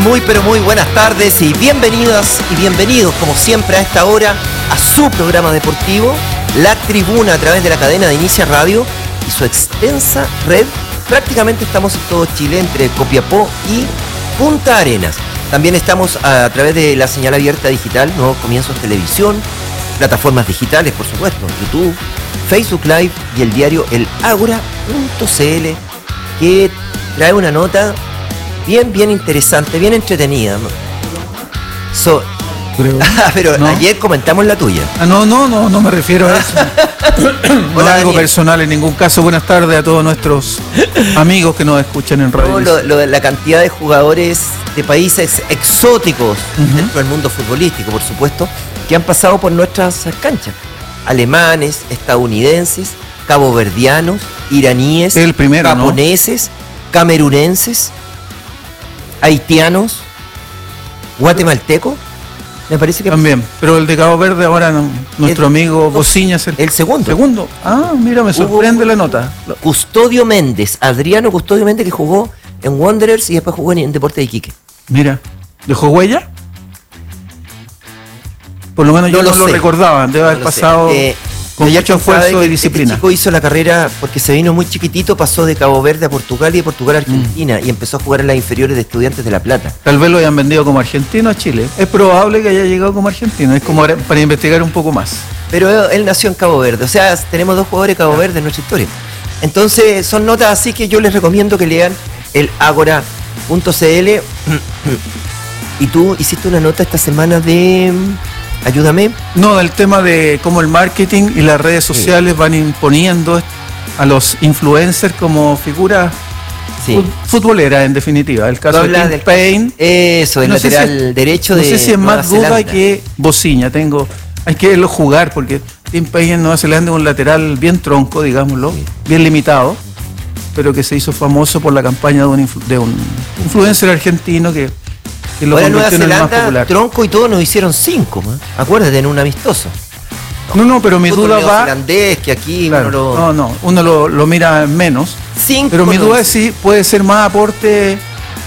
Muy pero muy buenas tardes y bienvenidas y bienvenidos como siempre a esta hora a su programa deportivo, La Tribuna, a través de la cadena de Inicia Radio y su extensa red. Prácticamente estamos en todo Chile, entre Copiapó y Punta Arenas. También estamos a través de la señal abierta digital, Nuevos Comienzos Televisión, plataformas digitales, por supuesto, YouTube, Facebook Live y el diario El Ágora.cl, que trae una nota bien interesante, bien entretenida. Pero ¿no? Ayer comentamos la tuya. No me refiero a eso. No es algo personal en ningún caso. Buenas tardes a todos nuestros amigos que nos escuchan en radio. La cantidad de jugadores de países exóticos dentro del mundo futbolístico, por supuesto, que han pasado por nuestras canchas. Alemanes, estadounidenses, caboverdianos, iraníes, japoneses, camerunenses, haitianos, guatemaltecos. Me parece que también, pero el de Cabo Verde ahora no, nuestro amigo Bociña es el segundo. Mira, me sorprende la nota. Custodio Méndez, Adriano Custodio Méndez, que jugó en Wanderers y después jugó en Deportes de Iquique. Mira, ¿dejó huella? Por lo menos yo no lo recordaba, debe haber pasado con mucho esfuerzo y disciplina. Este chico hizo la carrera porque se vino muy chiquitito, pasó de Cabo Verde a Portugal y de Portugal a Argentina y empezó a jugar en las inferiores de Estudiantes de La Plata. Tal vez lo hayan vendido como argentino a Chile. Es probable que haya llegado como argentino, es como para investigar un poco más. Pero él nació en Cabo Verde, o sea, tenemos 2 jugadores de Cabo Verde en nuestra historia. Entonces son notas así que yo les recomiendo que lean el Ágora.cl. Y tú hiciste una nota esta semana de... Ayúdame. No, del tema de cómo el marketing y las redes sociales van imponiendo a los influencers como figuras futboleras, en definitiva. El caso de Tim Payne. Eso, el lateral derecho de. No sé si es más duda que Bociña. Hay que verlo jugar porque Tim Payne en Nueva Zelanda es un lateral bien tronco, digámoslo, bien limitado, pero que se hizo famoso por la campaña de un influencer argentino que lo ahora en Nueva Zelanda, tronco y todo nos hicieron 5, ¿no? Acuérdate, en un amistoso. No, pero mi duda va... Neozelandés, que aquí claro, uno lo mira menos. 5, pero mi duda es si puede ser más aporte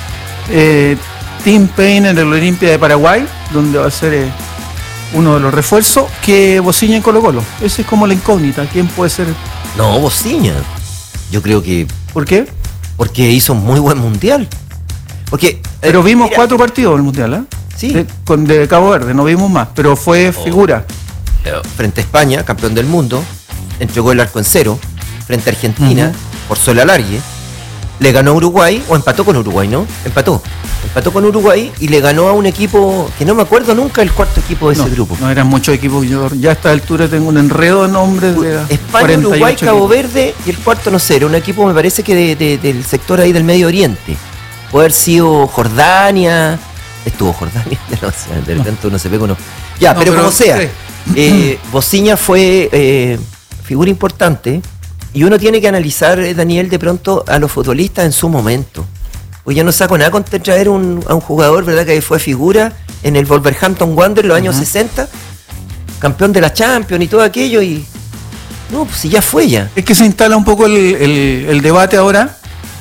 Tim Payne en el Olimpia de Paraguay, donde va a ser uno de los refuerzos, que Bociña en Colo-Colo. Esa es como la incógnita. ¿Quién puede ser? No, Bociña. Yo creo que... ¿Por qué? Porque hizo un muy buen mundial. Pero vimos 4 partidos del Mundial, ¿eh? Sí. De Cabo Verde, no vimos más, pero fue figura. Frente a España, campeón del mundo, entregó el arco en 0. Frente a Argentina, forzó el alargue. Le ganó a Uruguay, o empató con Uruguay, ¿no? Empató con Uruguay y le ganó a un equipo que no me acuerdo nunca el cuarto equipo de ese grupo. No eran muchos equipos, yo ya a esta altura tengo un enredo de nombres de España, Uruguay, Cabo Verde y el cuarto no sé, era un equipo me parece que del sector ahí del Medio Oriente. Puede haber sido Jordania. Estuvo Jordania. De repente uno se pega uno. Ya, pero como sea. Bociña fue figura importante. Y uno tiene que analizar, Daniel, de pronto a los futbolistas en su momento. Pues yo no saco nada con traer a un jugador, ¿verdad?, que fue figura en el Wolverhampton Wanderers los años 60. Campeón de la Champions y todo aquello. Y no, pues si ya fue ya. Es que se instala un poco el debate ahora.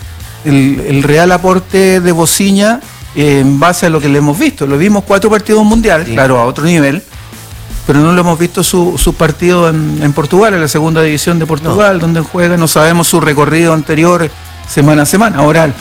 El real aporte de Bociña en base a lo que le hemos visto. Lo vimos 4 partidos mundiales, claro, a otro nivel, pero no lo hemos visto su partido en Portugal, en la segunda división de Portugal, donde juega, no sabemos su recorrido anterior semana a semana. Ahora,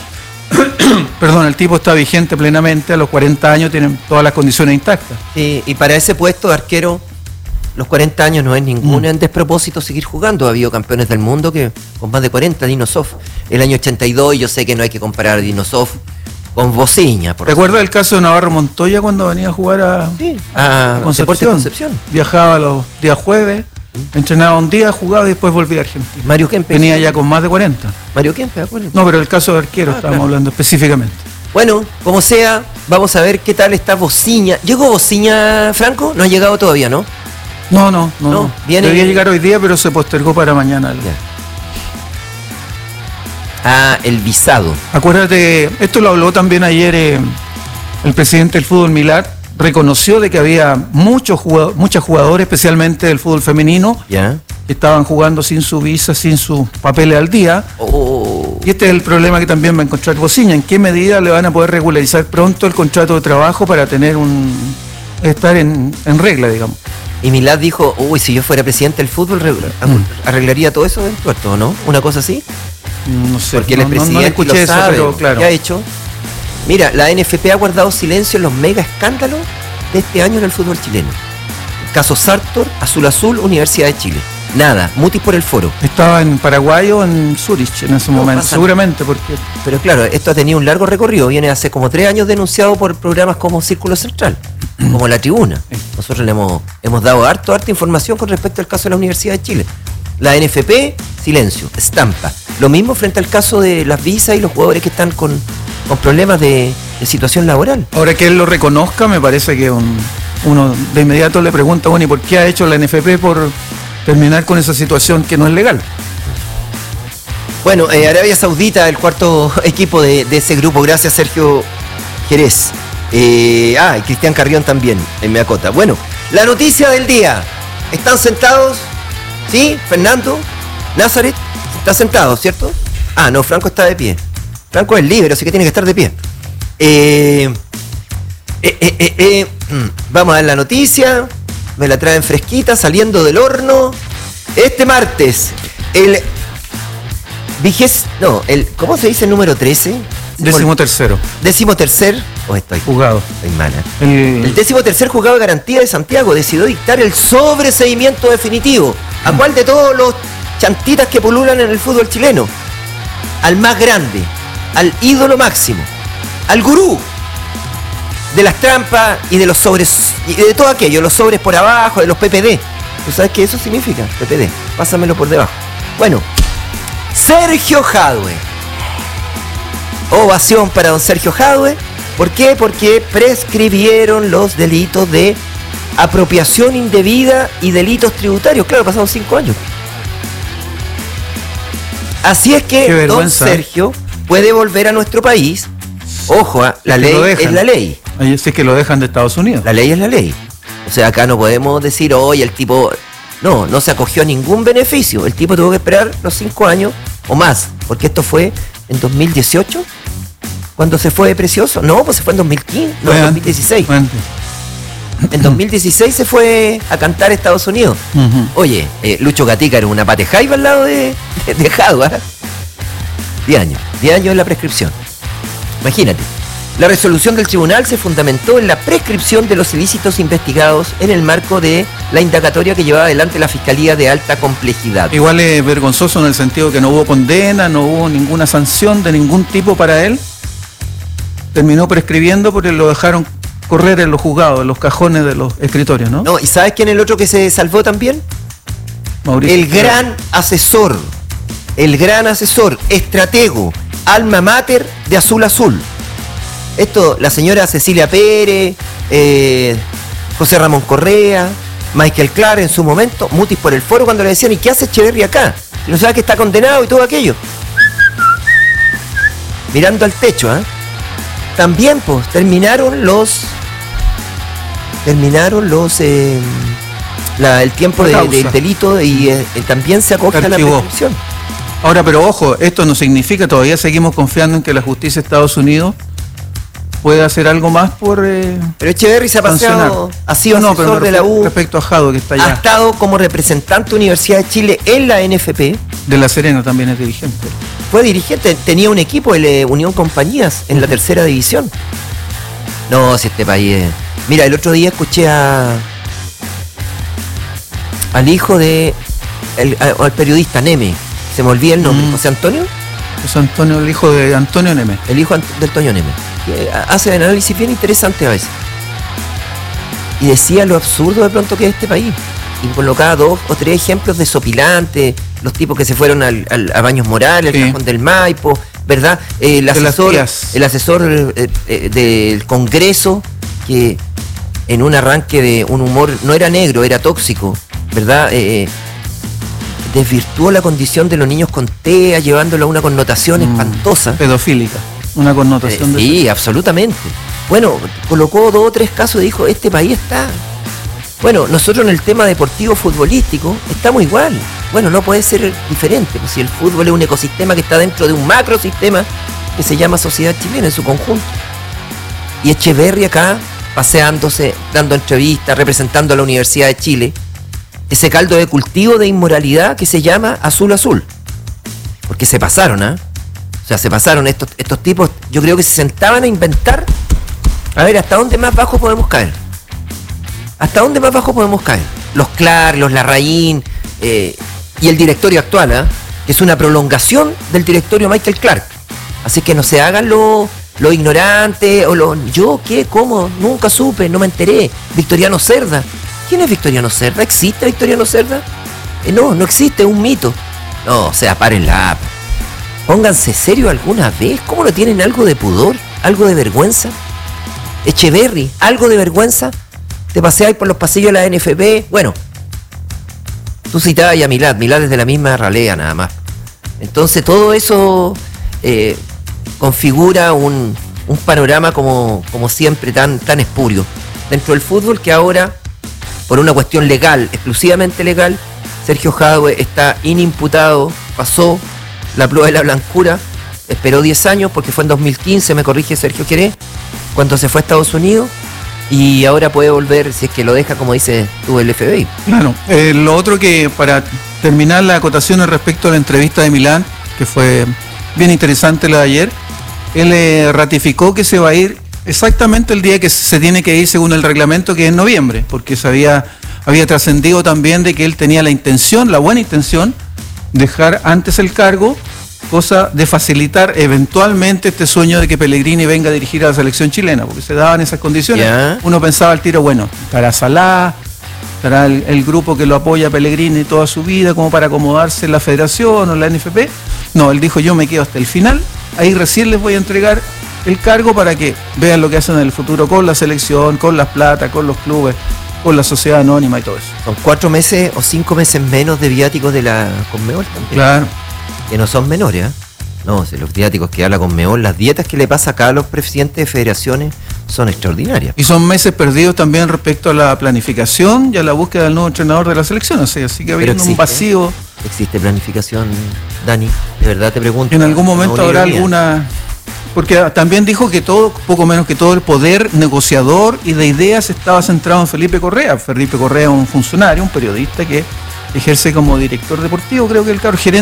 el tipo está vigente plenamente, a los 40 años tienen todas las condiciones intactas. Y para ese puesto de arquero, los 40 años no es ningún despropósito seguir jugando. Ha habido campeones del mundo que con más de 40, Dinosov. El año 82, yo sé que no hay que comparar a Dinosov con Bociña. ¿Te acuerdas del caso de Navarro Montoya cuando venía a jugar a Concepción? Viajaba los días jueves, entrenaba un día, jugaba y después volvía a Argentina. Mario Kempe. Venía ya con más de 40. Mario Kempe, ¿de acuerdo? No, pero el caso de arquero estábamos hablando específicamente. Bueno, como sea, vamos a ver qué tal está Bociña. ¿Llegó Bociña, Franco? No ha llegado todavía, ¿no? No. Debía llegar hoy día, pero se postergó para mañana. El visado. Acuérdate, esto lo habló también ayer el presidente del fútbol Millar. Reconoció de que había muchos jugadores, especialmente del fútbol femenino, que estaban jugando sin su visa, sin sus papeles al día. Y este es el problema que también va a encontrar Bociña. ¿En qué medida le van a poder regularizar pronto el contrato de trabajo para tener estar en regla, digamos? Y Milad dijo, uy, si yo fuera presidente del fútbol, arreglaría todo eso del puerto, ¿no? Una cosa así. No sé. Porque él es presidente, escuché lo eso, sabe, pero claro. ¿qué ha hecho? Mira, la NFP ha guardado silencio en los mega escándalos de este año en el fútbol chileno. Caso Sartor, Azul Azul, Universidad de Chile. Nada, mutis por el foro. Estaba en Paraguay o en Zurich en ese momento, seguramente, porque... Pero claro, esto ha tenido un largo recorrido. Viene hace como 3 años denunciado por programas como Círculo Central, como La Tribuna. Nosotros le hemos dado harta información con respecto al caso de la Universidad de Chile. La NFP, silencio, estampa. Lo mismo frente al caso de las visas y los jugadores que están con problemas de situación laboral. Ahora que él lo reconozca, me parece que uno de inmediato le pregunta, bueno, ¿y por qué ha hecho la NFP por terminar con esa situación que no es legal? Bueno, Arabia Saudita, el cuarto equipo de ese grupo. Gracias, Sergio Jerez. Y Cristian Carrión también, en Meacota. Bueno, la noticia del día. ¿Están sentados? ¿Sí? Fernando, Nazaret, está sentado, ¿cierto? No, Franco está de pie. Franco es libre, así que tiene que estar de pie. Vamos a ver la noticia. Me la traen fresquita, saliendo del horno. Este martes, ¿cómo se dice el número 13? 13º. 13º. Estoy jugado. Estoy mala. El 13º juzgado de garantía de Santiago decidió dictar el sobreseimiento definitivo. ¿A cuál de todos los chantitas que pululan en el fútbol chileno? Al más grande, al ídolo máximo, al gurú de las trampas y de los sobres, y de todo aquello, los sobres por abajo, de los PPD. ¿Tú sabes qué eso significa? PPD. Pásamelo por debajo. Bueno, Sergio Jadue. Ovación para don Sergio Jadue. ¿Por qué? Porque prescribieron los delitos de apropiación indebida y delitos tributarios. Claro, pasaron 5 años. Así es que don Sergio puede volver a nuestro país. Ojo, la ley es la ley. Ahí sí que lo dejan de Estados Unidos. La ley es la ley. O sea, acá no podemos decir, oye, el tipo... No se acogió a ningún beneficio. El tipo tuvo que esperar los 5 años o más. Porque esto fue en 2018, cuando se fue de Precioso. No, pues se fue en 2015, no, en 2016. En 2016 se fue a cantar a Estados Unidos. Oye, Lucho Gatica era una patejaiba al lado de Jadue. 10 años en la prescripción. Imagínate. La resolución del tribunal se fundamentó en la prescripción de los ilícitos investigados en el marco de la indagatoria que llevaba adelante la Fiscalía de Alta Complejidad. Igual es vergonzoso en el sentido que no hubo condena, no hubo ninguna sanción de ningún tipo para él. Terminó prescribiendo porque lo dejaron correr en los juzgados, en los cajones de los escritorios, ¿no? No, ¿y sabes quién es el otro que se salvó también? Mauricio. El gran asesor, estratego, alma mater de Azul Azul. Esto, la señora Cecilia Pérez, José Ramón Correa, Michael Clark en su momento, mutis por el foro cuando le decían, ¿y qué hace Echeverri acá? Si no sabe que está condenado y todo aquello. Mirando al techo, También, pues, terminaron el tiempo del delito y también se acoge a la prescripción. Ahora, pero ojo, esto no significa, todavía seguimos confiando en que la justicia de Estados Unidos puede hacer algo más por pero Echeverri se ha paseado, ha sido asesor de la U respecto a Jadue, que está allá. Ha estado como representante de Universidad de Chile en la NFP. De La Serena también es dirigente. Fue dirigente, tenía un equipo de Unión Compañías en la 3ª división. No, si este país es... Mira, el otro día escuché al hijo al periodista Neme, se me olvida el nombre, José Antonio. José Antonio, el hijo de Antonio Neme. El hijo del Toño Neme. Que hace un análisis bien interesante a veces. Y decía lo absurdo de pronto que es este país. Y colocaba 2 o 3 ejemplos desopilantes, los tipos que se fueron a Baños Morales, el Cajón del Maipo, ¿verdad? El asesor del Congreso, que en un arranque de un humor, no era negro, era tóxico, ¿verdad? Desvirtuó la condición de los niños con TEA, llevándolo a una connotación espantosa. Pedofílica, una connotación de... Sí, absolutamente. Bueno, colocó 2 o 3 casos y dijo, este país está... Bueno, nosotros en el tema deportivo futbolístico estamos igual. Bueno, no puede ser diferente, pues si el fútbol es un ecosistema que está dentro de un macrosistema que se llama sociedad chilena en su conjunto. Y Echeverri acá, paseándose, dando entrevistas, representando a la Universidad de Chile, ese caldo de cultivo de inmoralidad que se llama Azul Azul. Porque se pasaron, ¿ah? O sea, se pasaron estos tipos, yo creo que se sentaban a inventar, a ver, ¿hasta dónde más bajo podemos caer? ¿Hasta dónde más bajo podemos caer? Los Clark, los Larraín, y el directorio actual, ¿eh? Que es una prolongación del directorio Michael Clark. Así que no se hagan los ignorantes, o ¿yo qué? ¿Cómo? Nunca supe, no me enteré. Victoriano Cerda. ¿Quién es Victoriano Cerda? ¿Existe Victoriano Cerda? No existe, es un mito. No, o sea, párenla. Pónganse serio alguna vez. ¿Cómo no tienen algo de pudor? ¿Algo de vergüenza? Echeverri, ¿algo de vergüenza? Te paseáis por los pasillos de la NFP. Bueno, tú citabas a Milad es de la misma ralea nada más. Entonces todo eso configura un panorama como siempre tan espurio. Dentro del fútbol que ahora, por una cuestión legal, exclusivamente legal, Sergio Jadue está inimputado, pasó la prueba de la blancura, esperó 10 años porque fue en 2015, me corrige Sergio Queré, cuando se fue a Estados Unidos. Y ahora puede volver, si es que lo deja, como dice tú, el FBI. Claro. Lo otro que, para terminar la acotación respecto a la entrevista de Milán, que fue bien interesante la de ayer, él ratificó que se va a ir exactamente el día que se tiene que ir según el reglamento, que es en noviembre, porque se había trascendido también de que él tenía la buena intención, dejar antes el cargo, cosa de facilitar eventualmente este sueño de que Pellegrini venga a dirigir a la selección chilena, porque se daban esas condiciones. ¿Ya? Uno pensaba al tiro, bueno, estará Salá, estará el grupo que lo apoya a Pellegrini toda su vida, como para acomodarse en la federación o en la NFP. No, él dijo, yo me quedo hasta el final, ahí recién les voy a entregar el cargo para que vean lo que hacen en el futuro con la selección, con las plata, con los clubes, con la sociedad anónima y todo eso. Son 4 meses o 5 meses menos de viáticos de la Conmebol también. Claro. Que no son menores, ¿eh? No, si los viáticos que da la Conmebol, las dietas que le pasa acá a los presidentes de federaciones son extraordinarias. Y son meses perdidos también respecto a la planificación y a la búsqueda del nuevo entrenador de la selección. O sea, así que habiendo un vacío. ¿Existe planificación, Dani? De verdad te pregunto. En algún momento habrá alguna. Porque también dijo que poco menos que todo el poder negociador y de ideas estaba centrado en Felipe Correa. Felipe Correa es un funcionario, un periodista que ejerce como director deportivo, creo que el gerente